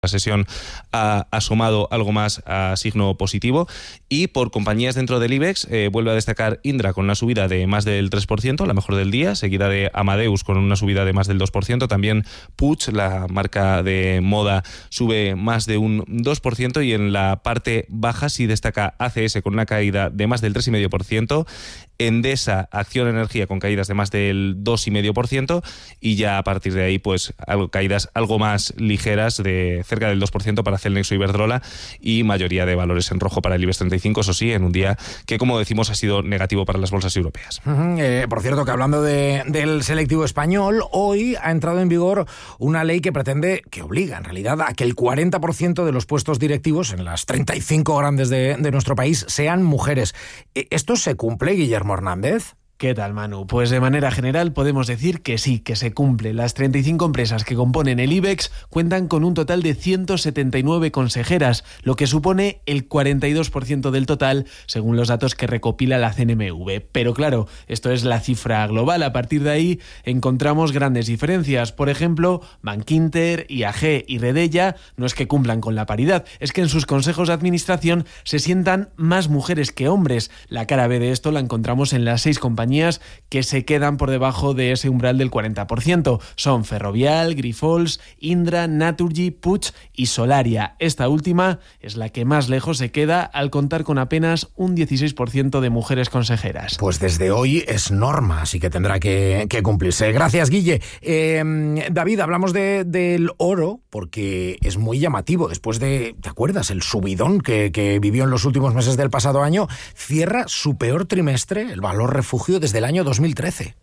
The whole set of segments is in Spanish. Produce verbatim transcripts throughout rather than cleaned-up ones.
La sesión ha asomado algo más a signo positivo y por compañías dentro del IBEX eh, vuelve a destacar Indra con una subida de más del tres por ciento, la mejor del día, seguida de Amadeus con una subida de más del dos por ciento, también Puig, la marca de moda, sube más de un dos por ciento y en la parte baja sí destaca A C S con una caída de más del tres coma cinco por ciento, Endesa, Acción Energía con caídas de más del dos coma cinco por ciento y ya a partir de ahí pues algo, caídas algo más ligeras de cerca del dos por ciento para Celnex o Iberdrola y mayoría de valores en rojo para el IBEX treinta y cinco, eso sí, en un día que, como decimos, ha sido negativo para las bolsas europeas. Uh-huh. Eh, por cierto, que hablando de, del selectivo español, hoy ha entrado en vigor una ley que pretende, que obliga en realidad a que el cuarenta por ciento de los puestos directivos en las treinta y cinco grandes de, de nuestro país sean mujeres. ¿Esto se cumple, Guillermo Hernández? ¿Qué tal, Manu? Pues de manera general podemos decir que sí, que se cumple. Las treinta y cinco empresas que componen el IBEX cuentan con un total de ciento setenta y nueve consejeras, lo que supone el cuarenta y dos por ciento del total, según los datos que recopila la C N M V. Pero claro, esto es la cifra global. A partir de ahí encontramos grandes diferencias. Por ejemplo, Bankinter, I A G y Redella no es que cumplan con la paridad, es que en sus consejos de administración se sientan más mujeres que hombres. La cara B de esto la encontramos en las seis compañías que se quedan por debajo de ese umbral del cuarenta por ciento. Son Ferrovial, Grifols, Indra, Naturgy, Puig y Solaria. Esta última es la que más lejos se queda al contar con apenas un dieciséis por ciento de mujeres consejeras. Pues desde hoy es norma, así que tendrá que, que cumplirse. Gracias, Guille. Eh, David, hablamos de, del oro porque es muy llamativo. Después de, ¿te acuerdas? El subidón que, que vivió en los últimos meses del pasado año, cierra su peor trimestre, el valor refugio, desde el año dos mil trece.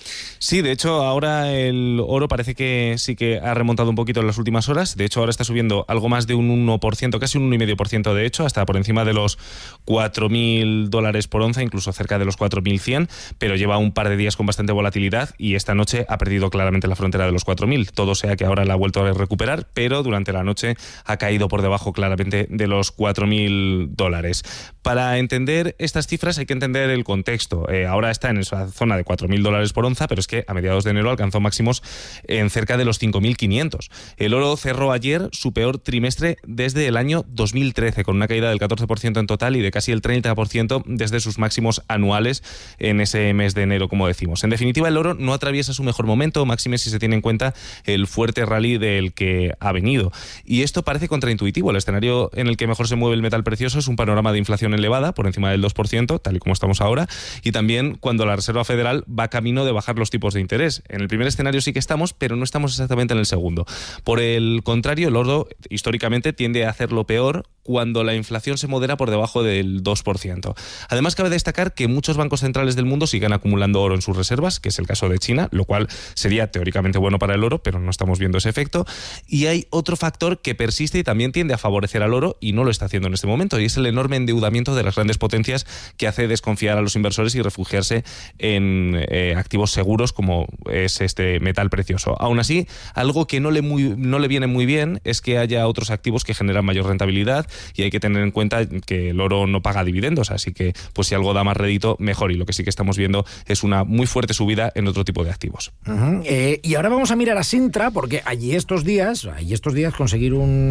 Sí, de hecho ahora el oro parece que sí que ha remontado un poquito en las últimas horas. De hecho ahora está subiendo algo más de un uno por ciento, casi un uno coma cinco por ciento de hecho, hasta por encima de los cuatro mil dólares por onza, incluso cerca de los cuatro mil cien, pero lleva un par de días con bastante volatilidad y esta noche ha perdido claramente la frontera de los cuatro mil. Todo sea que ahora la ha vuelto a recuperar, pero durante la noche ha caído por debajo claramente de los cuatro mil dólares. Para entender estas cifras hay que entender el contexto. Eh, ahora está en esa zona de cuatro mil dólares por onza, pero es que a mediados de enero alcanzó máximos en cerca de los cinco mil quinientos. El oro cerró ayer su peor trimestre desde el año dos mil trece, con una caída del catorce por ciento en total y de casi el treinta por ciento desde sus máximos anuales en ese mes de enero, como decimos. En definitiva, el oro no atraviesa su mejor momento, máxime si se tiene en cuenta el fuerte rally del que ha venido. Y esto parece contraintuitivo. El escenario en el que mejor se mueve el metal precioso es un panorama de inflación elevada, por encima del dos por ciento, tal y como estamos ahora, y también cuando la Reserva Federal va camino de bajar los tipos de interés. En el primer escenario sí que estamos, pero no estamos exactamente en el segundo. Por el contrario, el oro históricamente tiende a hacerlo peor cuando la inflación se modera por debajo del dos por ciento. Además, cabe destacar que muchos bancos centrales del mundo siguen acumulando oro en sus reservas, que es el caso de China, lo cual sería teóricamente bueno para el oro, pero no estamos viendo ese efecto. Y hay otro factor que persiste y también tiende a favorecer al oro y no lo está haciendo en este momento, y es el enorme endeudamiento de las grandes potencias que hace desconfiar a los inversores y refugiarse en eh, activos seguros como es este metal precioso. Aún así, algo que no le, muy, no le viene muy bien es que haya otros activos que generan mayor rentabilidad, y hay que tener en cuenta que el oro no paga dividendos, así que pues si algo da más rédito, mejor. Y lo que sí que estamos viendo es una muy fuerte subida en otro tipo de activos. Uh-huh. Eh, y ahora vamos a mirar a Sintra, porque allí estos días, allí estos días conseguir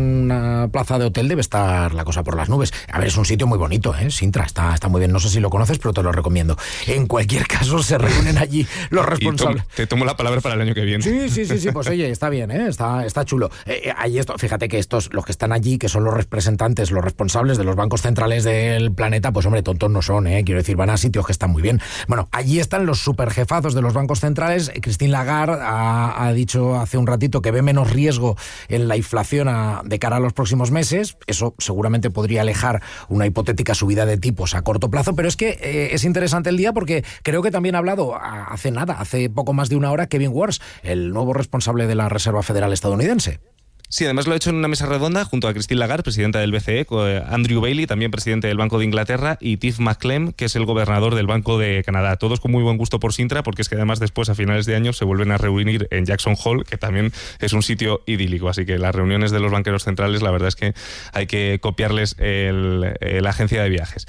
una plaza de hotel debe estar la cosa por las nubes. A ver, es un sitio muy bonito, ¿eh? Sintra está, está muy bien. No sé si lo conoces, pero te lo recomiendo. En cualquier caso, se reúnen allí los responsables. Tom, te tomo la palabra para el año que viene. Sí, sí, sí, sí, pues oye, está bien, ¿eh? Está, está chulo. Eh, allí esto, fíjate que estos, los que están allí, que son los representantes, los responsables de los bancos centrales del planeta, pues hombre, tontos no son, ¿eh? Quiero decir, van a sitios que están muy bien. Bueno, allí están los superjefazos de los bancos centrales. Christine Lagarde ha, ha dicho hace un ratito que ve menos riesgo en la inflación a, de cara a los próximos meses. Eso seguramente podría alejar una hipotética subida de tipos a corto plazo, pero es que eh, es interesante el día porque creo que también ha hablado hace nada, hace poco más de una hora, Kevin Warsh, el nuevo responsable de la Reserva Federal estadounidense. Sí, además lo ha hecho en una mesa redonda junto a Christine Lagarde, presidenta del B C E, Andrew Bailey, también presidente del Banco de Inglaterra, y Tiff Macklem, que es el gobernador del Banco de Canadá. Todos con muy buen gusto por Sintra, porque es que además después, a finales de año, se vuelven a reunir en Jackson Hole, que también es un sitio idílico. Así que las reuniones de los banqueros centrales, la verdad es que hay que copiarles el, el, la agencia de viajes.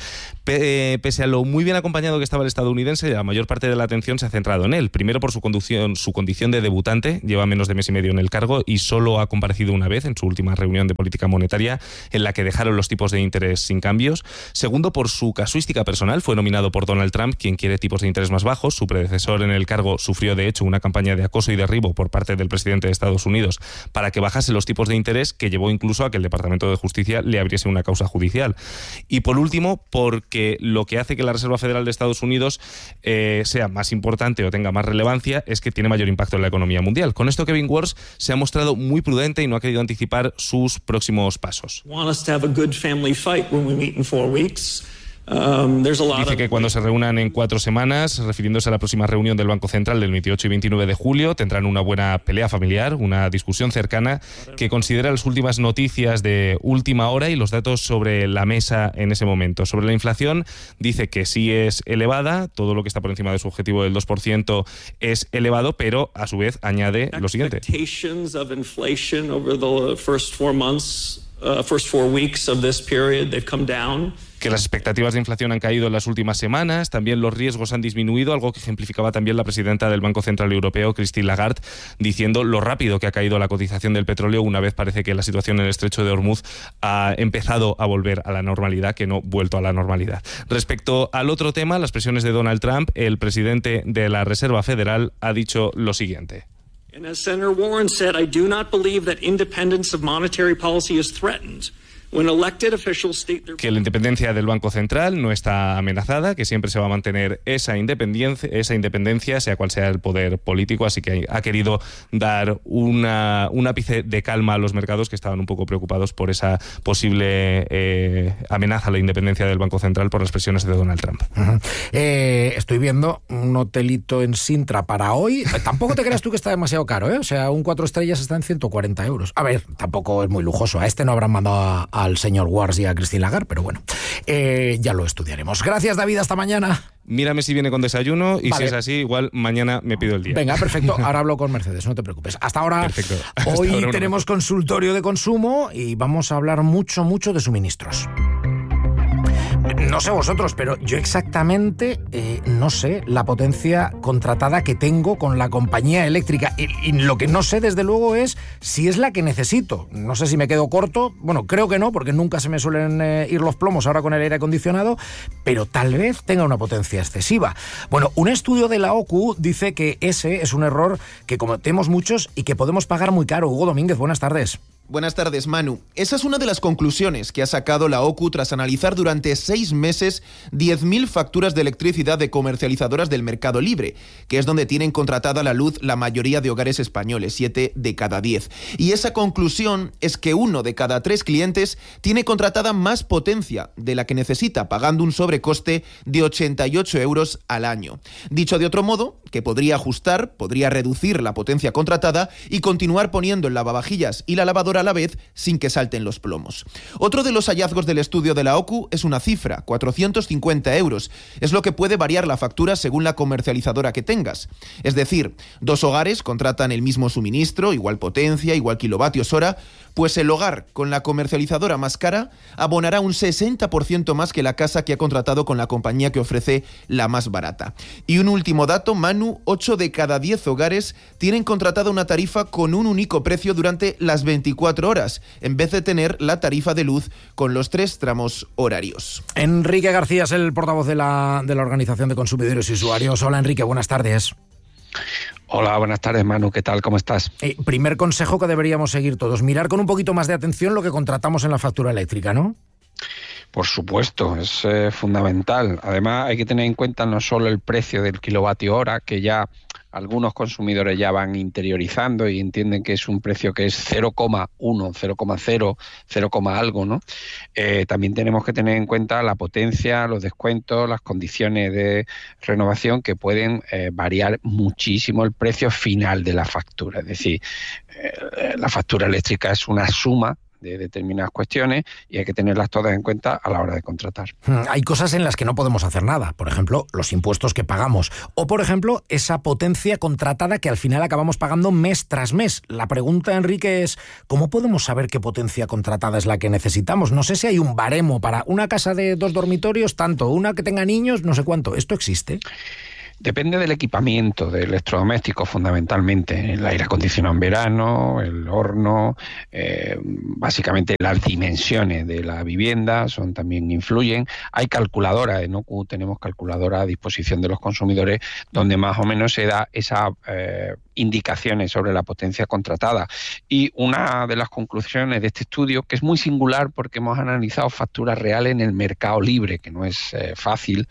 P- pese a lo muy bien acompañado que estaba el estadounidense, la mayor parte de la atención se ha centrado en él. Primero por su conducción, su condición de debutante, lleva menos de mes y medio en el cargo y solo ha comparecido sido una vez, en su última reunión de política monetaria, en la que dejaron los tipos de interés sin cambios. Segundo, por su casuística personal. Fue nominado por Donald Trump, quien quiere tipos de interés más bajos. Su predecesor en el cargo sufrió, de hecho, una campaña de acoso y derribo por parte del presidente de Estados Unidos para que bajase los tipos de interés, que llevó incluso a que el Departamento de Justicia le abriese una causa judicial. Y por último, porque lo que hace que la Reserva Federal de Estados Unidos eh, sea más importante o tenga más relevancia es que tiene mayor impacto en la economía mundial. Con esto, Kevin Warsh se ha mostrado muy prudente y no ha querido anticipar sus próximos pasos. Dice que cuando se reúnan en cuatro semanas, refiriéndose a la próxima reunión del Banco Central del veintiocho y veintinueve de julio, tendrán una buena pelea familiar, una discusión cercana que considera las últimas noticias de última hora y los datos sobre la mesa en ese momento. Sobre la inflación, dice que sí es elevada, todo lo que está por encima de su objetivo del dos por ciento es elevado, pero a su vez añade lo siguiente. Que las expectativas de inflación han caído en las últimas semanas, también los riesgos han disminuido, algo que ejemplificaba también la presidenta del Banco Central Europeo, Christine Lagarde, diciendo lo rápido que ha caído la cotización del petróleo una vez parece que la situación en el estrecho de Hormuz ha empezado a volver a la normalidad, que no vuelto a la normalidad. Respecto al otro tema, las presiones de Donald Trump, el presidente de la Reserva Federal ha dicho lo siguiente. And as Senator Warren said, I do not believe that independence of monetary policy is threatened. Que la independencia del Banco Central no está amenazada, que siempre se va a mantener esa independencia, esa independencia, sea cual sea el poder político, así que ha querido dar una, un ápice de calma a los mercados que estaban un poco preocupados por esa posible eh, amenaza a la independencia del Banco Central por las presiones de Donald Trump. Uh-huh. eh, estoy viendo un hotelito en Sintra para hoy. Tampoco te creas tú que está demasiado caro, ¿eh? O sea, un cuatro estrellas está en ciento cuarenta euros. A ver, tampoco es muy lujoso. A este no habrán mandado a al señor Warsh y a Christine Lagarde, pero bueno, eh, ya lo estudiaremos. Gracias, David, hasta mañana. Mírame si viene con desayuno y vale. Si es así, igual mañana me pido el día. Venga, perfecto, ahora hablo con Mercedes, no te preocupes. Hasta ahora, perfecto. Hasta hoy ahora tenemos consultorio de consumo y vamos a hablar mucho, mucho de suministros. No sé vosotros, pero yo exactamente eh, no sé la potencia contratada que tengo con la compañía eléctrica y, y lo que no sé desde luego es si es la que necesito. No sé si me quedo corto, bueno, creo que no, porque nunca se me suelen eh, ir los plomos ahora con el aire acondicionado, pero tal vez tenga una potencia excesiva. Bueno, un estudio de la O C U dice que ese es un error que cometemos muchos y que podemos pagar muy caro. Hugo Domínguez, buenas tardes. Buenas tardes, Manu. Esa es una de las conclusiones que ha sacado la O C U tras analizar durante seis meses diez mil facturas de electricidad de comercializadoras del mercado libre, que es donde tienen contratada la luz la mayoría de hogares españoles, siete de cada diez. Y esa conclusión es que uno de cada tres clientes tiene contratada más potencia de la que necesita, pagando un sobrecoste de ochenta y ocho euros al año. Dicho de otro modo, que podría ajustar, podría reducir la potencia contratada y continuar poniendo el lavavajillas y la lavadora a la vez sin que salten los plomos. Otro de los hallazgos del estudio de la O C U es una cifra, cuatrocientos cincuenta euros. Es lo que puede variar la factura según la comercializadora que tengas. Es decir, dos hogares contratan el mismo suministro, igual potencia, igual kilovatios hora, pues el hogar con la comercializadora más cara abonará un sesenta por ciento más que la casa que ha contratado con la compañía que ofrece la más barata. Y un último dato, Manu, ocho de cada diez hogares tienen contratada una tarifa con un único precio durante las veinticuatro horas, en vez de tener la tarifa de luz con los tres tramos horarios. Enrique García es el portavoz de la, de la Organización de Consumidores y Usuarios. Hola, Enrique, buenas tardes. Hola, buenas tardes, Manu. ¿Qué tal? ¿Cómo estás? Eh, primer consejo que deberíamos seguir todos, mirar con un poquito más de atención lo que contratamos en la factura eléctrica, ¿no? Por supuesto, es eh, fundamental. Además, hay que tener en cuenta no solo el precio del kilovatio hora, que ya algunos consumidores ya van interiorizando y entienden que es un precio que es cero coma uno, cero coma cero, cero, algo, ¿no? Eh, también tenemos que tener en cuenta la potencia, los descuentos, las condiciones de renovación que pueden eh, variar muchísimo el precio final de la factura. Es decir, eh, la factura eléctrica es una suma de determinadas cuestiones y hay que tenerlas todas en cuenta a la hora de contratar. Hay cosas en las que no podemos hacer nada, por ejemplo, los impuestos que pagamos, o por ejemplo, esa potencia contratada que al final acabamos pagando mes tras mes. La pregunta, Enrique, es ¿cómo podemos saber qué potencia contratada es la que necesitamos? No sé si hay un baremo para una casa de dos dormitorios, tanto, una que tenga niños, no sé cuánto. ¿Esto existe? Depende del equipamiento de electrodomésticos, fundamentalmente. El aire acondicionado en verano, el horno, eh, básicamente las dimensiones de la vivienda son también influyen. Hay calculadoras, en O Q tenemos calculadoras a disposición de los consumidores donde más o menos se da esas eh, indicaciones sobre la potencia contratada. Y una de las conclusiones de este estudio, que es muy singular porque hemos analizado facturas reales en el mercado libre, que no es eh, fácil,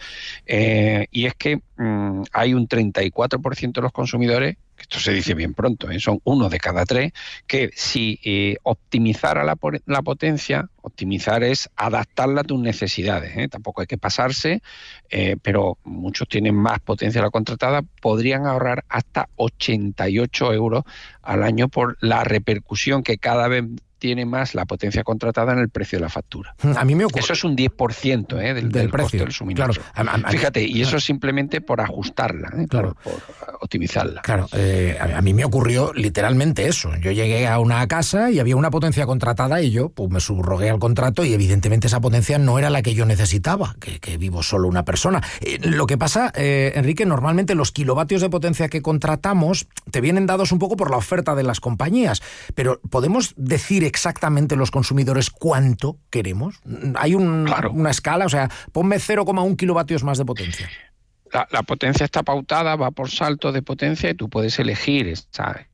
eh, y es que mmm, hay un treinta y cuatro por ciento de los consumidores, esto se dice bien pronto, ¿eh? Son uno de cada tres, que si eh, optimizara la, la potencia, optimizar es adaptarla a tus necesidades, ¿eh? Tampoco hay que pasarse, eh, pero muchos tienen más potencia la contratada, podrían ahorrar hasta ochenta y ocho euros al año por la repercusión que cada vez tiene más la potencia contratada en el precio de la factura. A mí me ocurre. Eso es un diez por ciento ¿eh? del, del, del precio costo del suministro. Claro. A, a, Fíjate, y eso simplemente por ajustarla, ¿eh? Claro. por, por optimizarla. Claro, eh, a, a mí me ocurrió literalmente eso. Yo llegué a una casa y había una potencia contratada y yo pues me subrogué al contrato y evidentemente esa potencia no era la que yo necesitaba, que, que vivo solo una persona. Eh, lo que pasa, eh, Enrique, normalmente los kilovatios de potencia que contratamos te vienen dados un poco por la oferta de las compañías, pero ¿podemos decir exactamente los consumidores cuánto queremos? ¿Hay un, claro. una escala? O sea, ponme cero coma uno kilovatios más de potencia. La, la potencia está pautada, va por saltos de potencia y tú puedes elegir esa,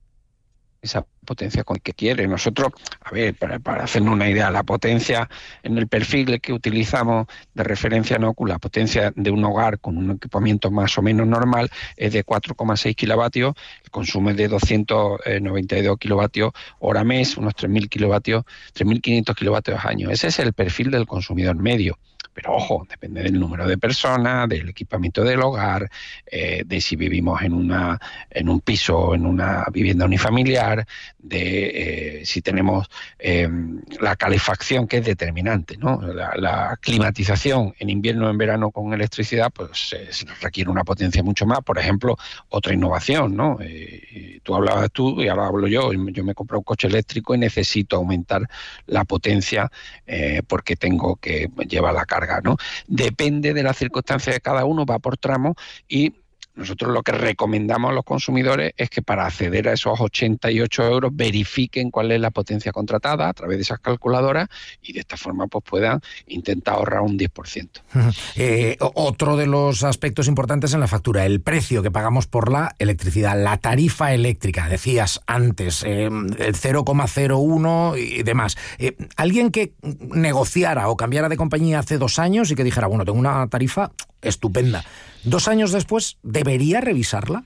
esa potencia con que quieres. Nosotros, a ver, para, para hacernos una idea, la potencia en el perfil que utilizamos de referencia en O Q, la potencia de un hogar con un equipamiento más o menos normal es de cuatro coma seis kilovatios, el consumo es de doscientos noventa y dos kilovatios hora mes, unos tres mil kilovatios, tres mil quinientos kilovatios año. Ese es el perfil del consumidor medio. Pero ojo, depende del número de personas, del equipamiento del hogar, eh, de si vivimos en una en un piso o en una vivienda unifamiliar, de eh, si tenemos eh, la calefacción, que es determinante, ¿no? La, la climatización en invierno o en verano con electricidad, pues eh, requiere una potencia mucho más. Por ejemplo, otra innovación, ¿no? Eh, tú hablabas tú y ahora hablo yo. Yo me he comprado un coche eléctrico y necesito aumentar la potencia eh, porque tengo que llevar la carga, ¿no? Depende de las circunstancias de cada uno, va por tramo, y nosotros lo que recomendamos a los consumidores es que para acceder a esos ochenta y ocho euros verifiquen cuál es la potencia contratada a través de esas calculadoras y de esta forma pues puedan intentar ahorrar un diez por ciento. Eh, otro de los aspectos importantes en la factura, el precio que pagamos por la electricidad, la tarifa eléctrica, decías antes, eh, el cero coma cero uno y demás. Eh, alguien que negociara o cambiara de compañía hace dos años y que dijera, bueno, tengo una tarifa estupenda, dos años después, ¿debería revisarla?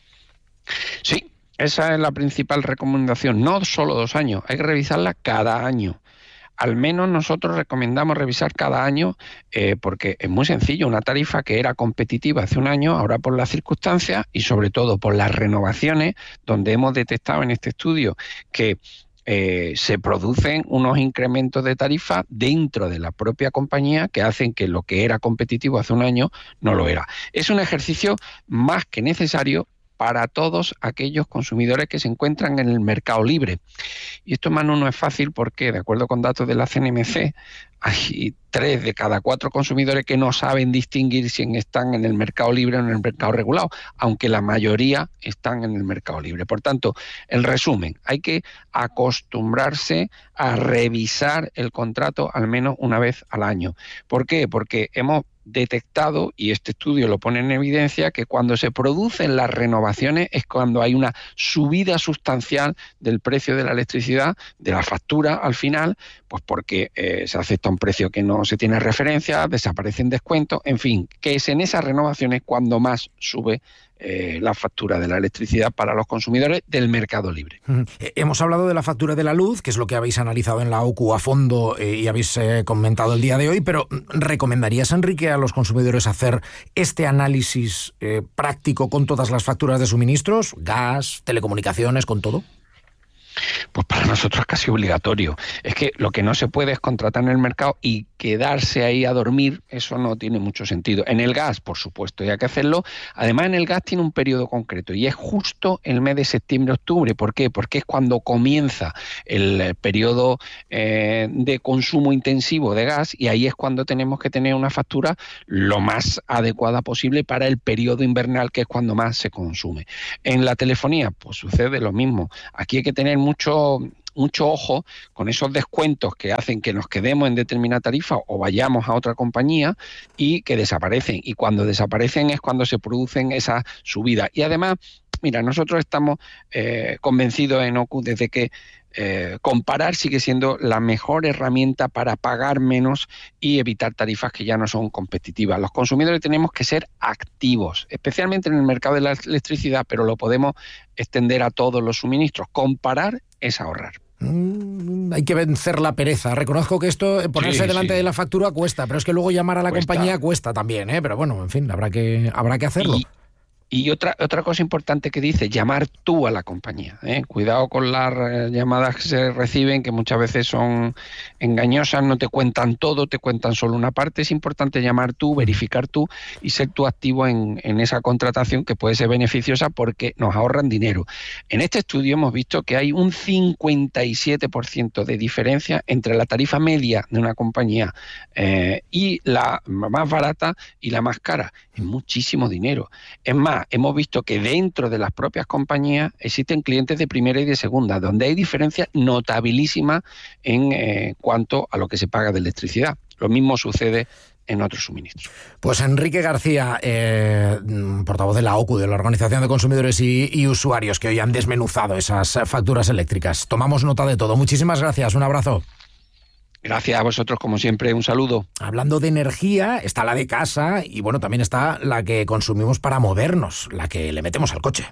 Sí, esa es la principal recomendación. No solo dos años, hay que revisarla cada año. Al menos nosotros recomendamos revisar cada año eh, porque es muy sencillo. Una tarifa que era competitiva hace un año, ahora por las circunstancias y sobre todo por las renovaciones, donde hemos detectado en este estudio que Eh, se producen unos incrementos de tarifa dentro de la propia compañía que hacen que lo que era competitivo hace un año no lo era. Es un ejercicio más que necesario para todos aquellos consumidores que se encuentran en el mercado libre. Y esto, Manu, no es fácil porque, de acuerdo con datos de la C N M C, hay tres de cada cuatro consumidores que no saben distinguir si están en el mercado libre o en el mercado regulado, aunque la mayoría están en el mercado libre. Por tanto, en resumen, hay que acostumbrarse a revisar el contrato al menos una vez al año. ¿Por qué? Porque hemos detectado, y este estudio lo pone en evidencia, que cuando se producen las renovaciones es cuando hay una subida sustancial del precio de la electricidad, de la factura al final, pues porque eh, se acepta un precio que no se tiene referencia, desaparecen descuentos, en fin, que es en esas renovaciones cuando más sube Eh, la factura de la electricidad para los consumidores del mercado libre. Uh-huh. Eh, hemos hablado de la factura de la luz, que es lo que habéis analizado en la O Q a fondo eh, y habéis eh, comentado el día de hoy, pero ¿recomendarías, Enrique, a los consumidores hacer este análisis eh, práctico con todas las facturas de suministros, gas, telecomunicaciones, con todo? Pues para nosotros es casi obligatorio. Es que lo que no se puede es contratar en el mercado y quedarse ahí a dormir, eso no tiene mucho sentido. En el gas, por supuesto, y hay que hacerlo. Además, en el gas tiene un periodo concreto y es justo el mes de septiembre-octubre. ¿Por qué? Porque es cuando comienza el periodo eh, de consumo intensivo de gas y ahí es cuando tenemos que tener una factura lo más adecuada posible para el periodo invernal, que es cuando más se consume. En la telefonía, pues sucede lo mismo. Aquí hay que tener mucho... mucho ojo con esos descuentos que hacen que nos quedemos en determinada tarifa o vayamos a otra compañía y que desaparecen. Y cuando desaparecen es cuando se producen esas subidas. Y además, mira, nosotros estamos eh, convencidos en O Q desde que eh, comparar sigue siendo la mejor herramienta para pagar menos y evitar tarifas que ya no son competitivas. Los consumidores tenemos que ser activos, especialmente en el mercado de la electricidad, pero lo podemos extender a todos los suministros. Comparar es ahorrar. Mm, hay que vencer la pereza. Reconozco que esto, ponerse sí, delante sí. de la factura cuesta, pero es que luego llamar a la cuesta. compañía cuesta también, ¿eh? Pero bueno, en fin, habrá que, habrá que hacerlo. Y... Y otra otra cosa importante que dice, llamar tú a la compañía. ¿eh? Cuidado con las eh, llamadas que se reciben, que muchas veces son engañosas, no te cuentan todo, te cuentan solo una parte. Es importante llamar tú, verificar tú y ser tú activo en, en esa contratación que puede ser beneficiosa porque nos ahorran dinero. En este estudio hemos visto que hay un cincuenta y siete por ciento de diferencia entre la tarifa media de una compañía eh, y la más barata y la más cara. Es muchísimo dinero. Es más, hemos visto que dentro de las propias compañías existen clientes de primera y de segunda, donde hay diferencias notabilísimas en eh, cuanto a lo que se paga de electricidad. Lo mismo sucede en otros suministros. Pues Enrique García, eh, portavoz de la O C U, de la Organización de Consumidores y, y Usuarios, que hoy han desmenuzado esas facturas eléctricas. Tomamos nota de todo. Muchísimas gracias. Un abrazo. Gracias a vosotros, como siempre, un saludo. Hablando de energía, está la de casa y bueno, también está la que consumimos para movernos, la que le metemos al coche.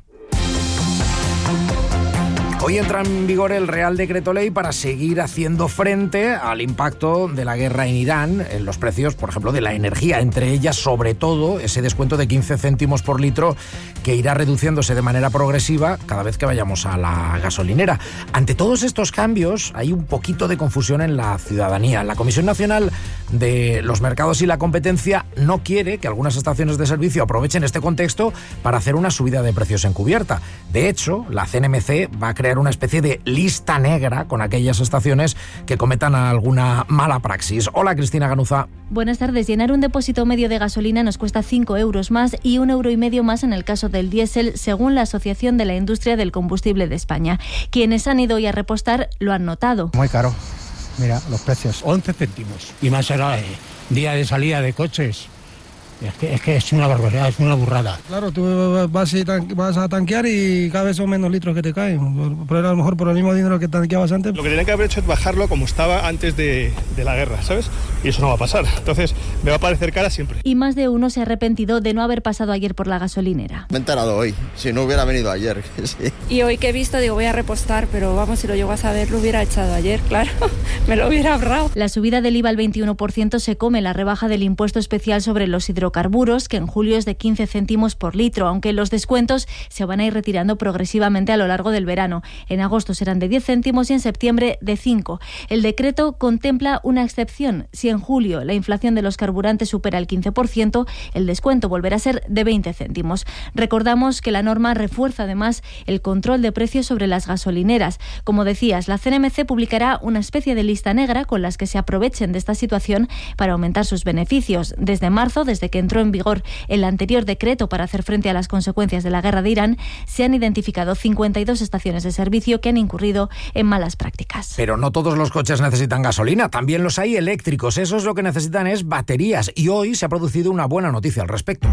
Hoy entra en vigor el Real Decreto Ley para seguir haciendo frente al impacto de la guerra en Irán en los precios, por ejemplo, de la energía. Entre ellas, sobre todo, ese descuento de quince céntimos por litro que irá reduciéndose de manera progresiva cada vez que vayamos a la gasolinera. Ante todos estos cambios, hay un poquito de confusión en la ciudadanía. La Comisión Nacional de los Mercados y la Competencia no quiere que algunas estaciones de servicio aprovechen este contexto para hacer una subida de precios encubierta. De hecho, la C N M C va a crear una especie de lista negra con aquellas estaciones que cometan alguna mala praxis. Hola, Cristina Ganuza. Buenas tardes. Llenar un depósito medio de gasolina nos cuesta cinco euros más y un euro y medio más en el caso del diésel, según la Asociación de la Industria del Combustible de España. Quienes han ido hoy a repostar lo han notado. Muy caro. Mira, los precios, once céntimos. Y más será eh, día de salida de coches. Es que, es que es una barbaridad, es una burrada. Claro, tú vas, y tan, vas a tanquear y cada vez son menos litros que te caen. Pero a lo mejor por el mismo dinero que tanqueabas antes. Lo que tenían que haber hecho es bajarlo como estaba antes de, de la guerra, ¿sabes? Y eso no va a pasar. Entonces me va a parecer cara siempre. Y más de uno se ha arrepentido de no haber pasado ayer por la gasolinera. Me he enterado hoy, si no hubiera venido ayer. Sí. Y hoy que he visto, digo, voy a repostar, pero vamos, si lo llego a saber, lo hubiera echado ayer, claro. Me lo hubiera ahorrado. La subida del I V A al veintiuno por ciento se come la rebaja del impuesto especial sobre los hidrocarburos, que en julio es de quince céntimos por litro, aunque los descuentos se van a ir retirando progresivamente a lo largo del verano. En agosto serán de diez céntimos y en septiembre de cinco. El decreto contempla una excepción. Si en julio la inflación de los carburantes supera el quince por ciento, el descuento volverá a ser de veinte céntimos. Recordamos que la norma refuerza además el control de precios sobre las gasolineras. Como decías, la C N M C publicará una especie de lista negra con las que se aprovechen de esta situación para aumentar sus beneficios. Desde marzo, desde que entró en vigor el anterior decreto para hacer frente a las consecuencias de la guerra de Irán, se han identificado cincuenta y dos estaciones de servicio que han incurrido en malas prácticas. Pero no todos los coches necesitan gasolina, también los hay eléctricos. Esos lo que necesitan es baterías y hoy se ha producido una buena noticia al respecto.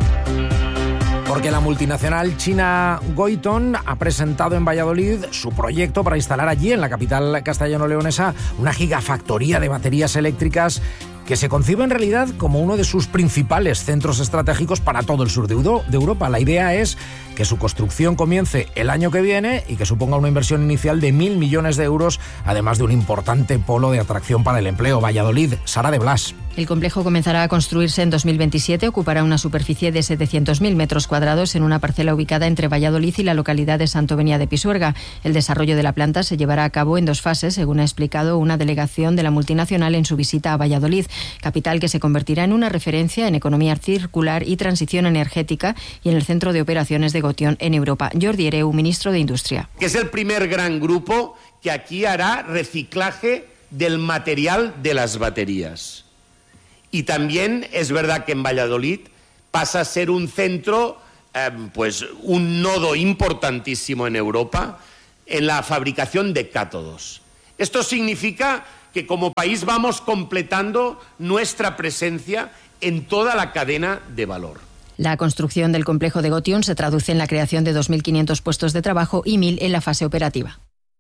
Porque la multinacional china Goiton ha presentado en Valladolid su proyecto para instalar allí, en la capital castellano-leonesa, una gigafactoría de baterías eléctricas que se concibe en realidad como uno de sus principales centros estratégicos para todo el sur de Europa. La idea es que su construcción comience el año que viene y que suponga una inversión inicial de mil millones de euros, además de un importante polo de atracción para el empleo. Valladolid, Sara de Blas. El complejo comenzará a construirse en dos mil veintisiete, ocupará una superficie de setecientos mil metros cuadrados en una parcela ubicada entre Valladolid y la localidad de Santovenia de Pisuerga. El desarrollo de la planta se llevará a cabo en dos fases, según ha explicado una delegación de la multinacional en su visita a Valladolid, capital que se convertirá en una referencia en economía circular y transición energética y en el centro de operaciones de Gotion en Europa. Jordi Hereu, ministro de Industria. Que es el primer gran grupo que aquí hará reciclaje del material de las baterías. Y también es verdad que en Valladolid pasa a ser un centro, eh, pues un nodo importantísimo en Europa en la fabricación de cátodos. Esto significa que como país vamos completando nuestra presencia en toda la cadena de valor. La construcción del complejo de Gotion se traduce en la creación de dos mil quinientos puestos de trabajo y mil en la fase operativa.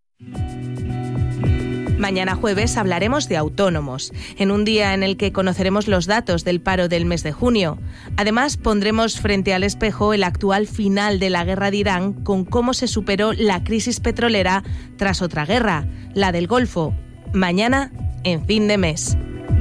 Mañana jueves hablaremos de autónomos, en un día en el que conoceremos los datos del paro del mes de junio. Además, pondremos frente al espejo el actual final de la guerra de Irán con cómo se superó la crisis petrolera tras otra guerra, la del Golfo. Mañana, en Fin de Mes.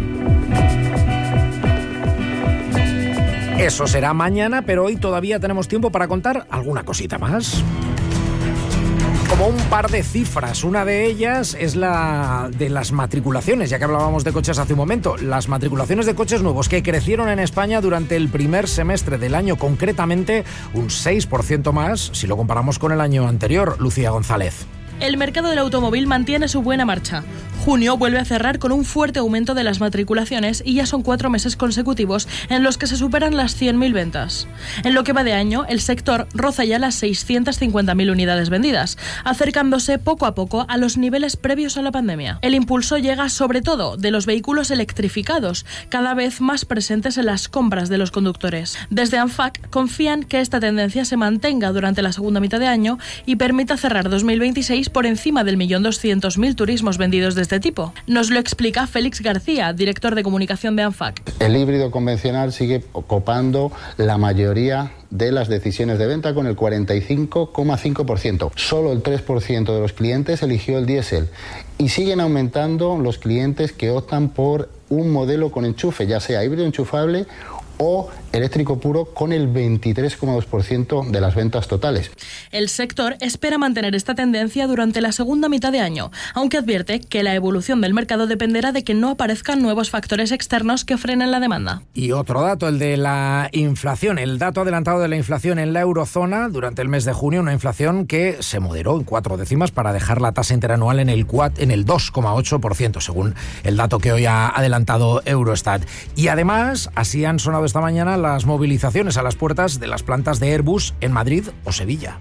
Eso será mañana, pero hoy todavía tenemos tiempo para contar alguna cosita más. Como un par de cifras. Una de ellas es la de las matriculaciones, ya que hablábamos de coches hace un momento. Las matriculaciones de coches nuevos que crecieron en España durante el primer semestre del año, concretamente un seis por ciento más si lo comparamos con el año anterior. Lucía González. El mercado del automóvil mantiene su buena marcha. Junio vuelve a cerrar con un fuerte aumento de las matriculaciones y ya son cuatro meses consecutivos en los que se superan las cien mil ventas. En lo que va de año, el sector roza ya las seiscientas cincuenta mil unidades vendidas, acercándose poco a poco a los niveles previos a la pandemia. El impulso llega sobre todo de los vehículos electrificados, cada vez más presentes en las compras de los conductores. Desde ANFAC confían que esta tendencia se mantenga durante la segunda mitad de año y permita cerrar dos mil veintiséis por encima del millón doscientos mil turismos vendidos de este tipo. Nos lo explica Félix García, director de comunicación de ANFAC. El híbrido convencional sigue ocupando la mayoría de las decisiones de venta con el cuarenta y cinco coma cinco por ciento. Solo el tres por ciento de los clientes eligió el diésel y siguen aumentando los clientes que optan por un modelo con enchufe, ya sea híbrido enchufable o eléctrico puro, con el veintitrés coma dos por ciento de las ventas totales. El sector espera mantener esta tendencia durante la segunda mitad de año, aunque advierte que la evolución del mercado dependerá de que no aparezcan nuevos factores externos que frenen la demanda. Y otro dato, el de la inflación, el dato adelantado de la inflación en la eurozona durante el mes de junio, una inflación que se moderó en cuatro décimas para dejar la tasa interanual en el, en el dos coma ocho por ciento, según el dato que hoy ha adelantado Eurostat. Y además, así han sonado esta mañana las movilizaciones a las puertas de las plantas de Airbus en Madrid o Sevilla.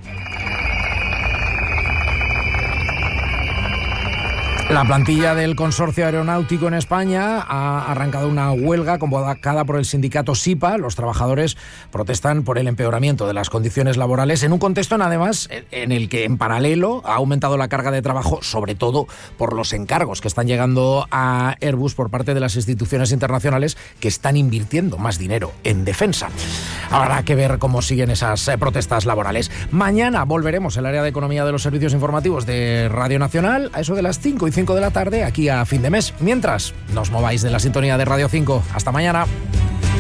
La plantilla del Consorcio Aeronáutico en España ha arrancado una huelga convocada por el sindicato SIPA. Los trabajadores protestan por el empeoramiento de las condiciones laborales en un contexto, además, en el que en paralelo ha aumentado la carga de trabajo, sobre todo por los encargos que están llegando a Airbus por parte de las instituciones internacionales que están invirtiendo más dinero en defensa. Habrá que ver cómo siguen esas protestas laborales. Mañana volveremos al área de economía de los servicios informativos de Radio Nacional a eso de las cinco y cinco de la tarde, aquí a Fin de Mes. Mientras, no os mováis de la sintonía de Radio cinco. Hasta mañana.